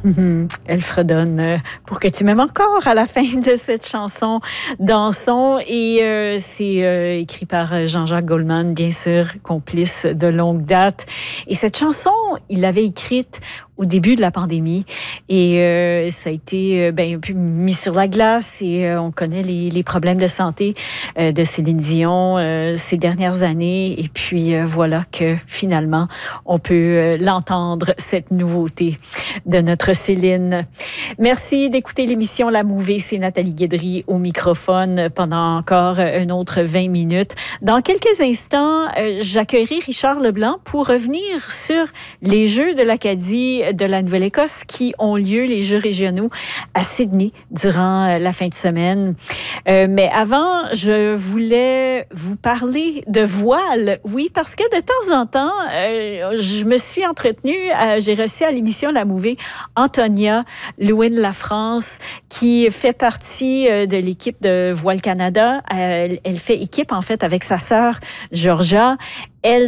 Elle fredonne pour que tu m'aimes encore à la fin de cette chanson Dansons et c'est écrit par Jean-Jacques Goldman, bien sûr, complice de longue date. Et cette chanson, il l'avait écrite au début de la pandémie et ça a été un peu mis sur la glace et on connaît les problèmes de santé de Céline Dion ces dernières années et puis voilà que finalement on peut l'entendre, cette nouveauté de notre Céline. Merci d'écouter l'émission La Mouvée, c'est Nathalie Guédry au microphone pendant encore un autre 20 minutes. Dans quelques instants, j'accueillerai Richard Leblanc pour revenir sur les Jeux de l'Acadie de la Nouvelle-Écosse qui ont lieu, les Jeux régionaux à Sydney durant la fin de semaine. Mais avant, je voulais vous parler de voile. Oui, parce que de temps en temps, je me suis entretenue, j'ai reçu à l'émission La Mouvée Antonia Lewin-Lafrance qui fait partie de l'équipe de Voile Canada. Elle fait équipe en fait avec sa sœur Georgia. Elle